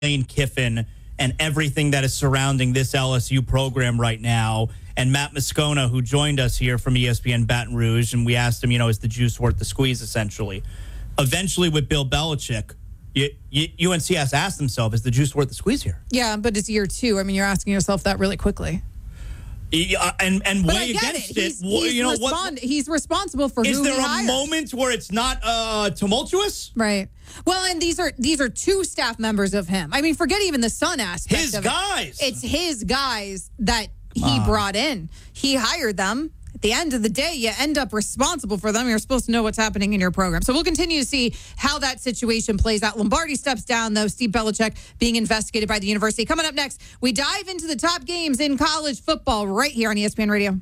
Lane Kiffin and everything that is surrounding this LSU program right now. And Matt Moscona, who joined us here from ESPN Baton Rouge, and we asked him, is the juice worth the squeeze, essentially. Eventually, with Bill Belichick, UNC has asked themselves, is the juice worth the squeeze here? Yeah, but it's year 2. I mean, you're asking yourself that really quickly. And weigh against it. He's responsible for who he hires. Is there a moment where it's not tumultuous? Right. Well, and these are 2 staff members of him. I mean, forget even the son aspect his of guys. It's his guys that he brought in. He hired them. At the end of the day, you end up responsible for them. You're supposed to know what's happening in your program. So we'll continue to see how that situation plays out. Lombardi steps down, though. Steve Belichick being investigated by the university. Coming up next, we dive into the top games in college football right here on ESPN Radio.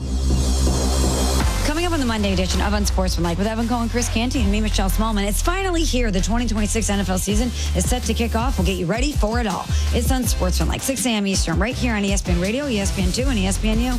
Coming up on the Monday edition of Unsportsmanlike with Evan Cohen, Chris Canty, and me, Michelle Smallman. It's finally here. The 2026 NFL season is set to kick off. We'll get you ready for it all. It's Unsportsmanlike, 6 a.m. Eastern, right here on ESPN Radio, ESPN2, and ESPNU.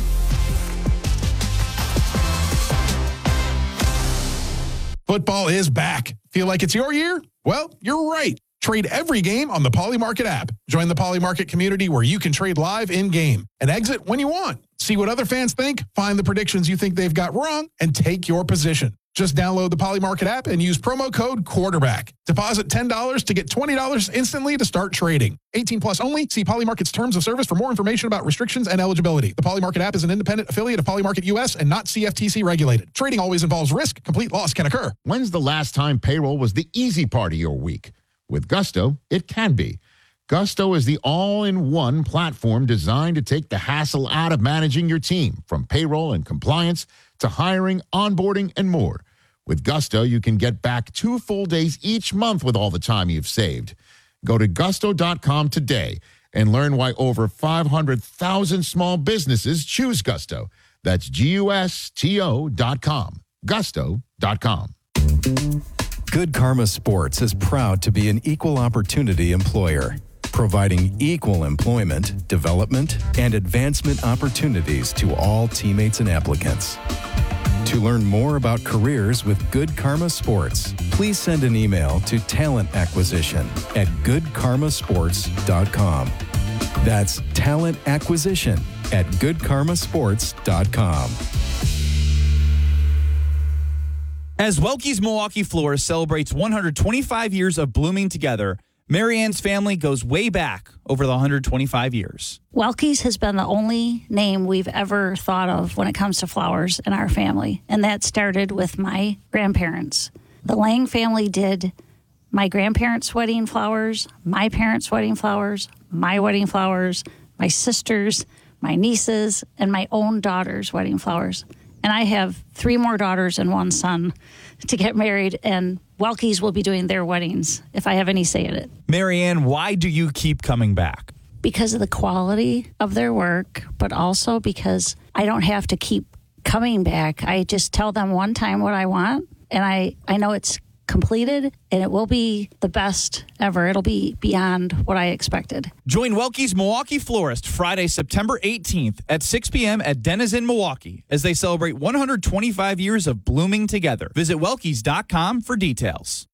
Football is back. Feel like it's your year? Well, you're right. Trade every game on the Poly Market app. Join the Poly Market community where you can trade live in-game and exit when you want. See what other fans think, find the predictions you think they've got wrong, and take your position. Just download the Poly Market app and use promo code QUARTERBACK. Deposit $10 to get $20 instantly to start trading. 18 plus only. See Poly Market's terms of service for more information about restrictions and eligibility. The Poly Market app is an independent affiliate of Poly Market US and not CFTC regulated. Trading always involves risk. Complete loss can occur. When's the last time payroll was the easy part of your week? With Gusto, it can be. Gusto is the all-in-one platform designed to take the hassle out of managing your team, from payroll and compliance to hiring, onboarding, and more. With Gusto, you can get back 2 full days each month with all the time you've saved. Go to gusto.com today and learn why over 500,000 small businesses choose Gusto. That's GUSTO.com. Gusto.com. Good Karma Sports is proud to be an equal opportunity employer, providing equal employment, development, and advancement opportunities to all teammates and applicants. To learn more about careers with Good Karma Sports, please send an email to talentacquisition@goodkarmasports.com. That's talentacquisition@goodkarmasports.com. As Welke's Milwaukee Florist celebrates 125 years of blooming together, Marianne's family goes way back over the 125 years. Welke's has been the only name we've ever thought of when it comes to flowers in our family, and that started with my grandparents. The Lang family did my grandparents' wedding flowers, my parents' wedding flowers, my wedding flowers, my sisters, my nieces, and my own daughter's wedding flowers. And I have 3 more daughters and 1 son to get married, and Welke's will be doing their weddings if I have any say in it. Marianne, why do you keep coming back? Because of the quality of their work, but also because I don't have to keep coming back. I just tell them one time what I want, and I know it's completed, and it will be the best ever. It'll be beyond what I expected. Join Welke's Milwaukee Florist Friday, September 18th at 6 p.m. at Dennis in Milwaukee as they celebrate 125 years of blooming together. Visit Welke's.com for details.